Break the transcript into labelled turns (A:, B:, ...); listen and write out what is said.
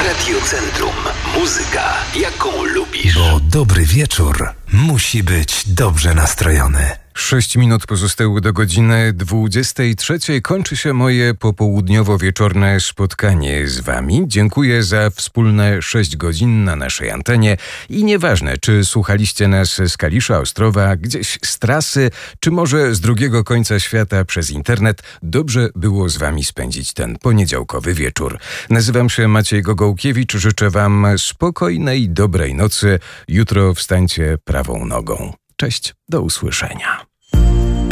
A: Radiocentrum. Muzyka, jaką lubisz.
B: Bo dobry wieczór musi być dobrze nastrojony.
C: 6 minut pozostało do godziny 23. Kończy się moje popołudniowo-wieczorne spotkanie z wami. Dziękuję za wspólne 6 godzin na naszej antenie i nieważne, czy słuchaliście nas z Kalisza, Ostrowa, gdzieś z trasy, czy może z drugiego końca świata przez internet, dobrze było z wami spędzić ten poniedziałkowy wieczór. Nazywam się Maciej Gogołkiewicz, życzę wam spokojnej, dobrej nocy. Jutro wstańcie prawą nogą. Cześć, do usłyszenia.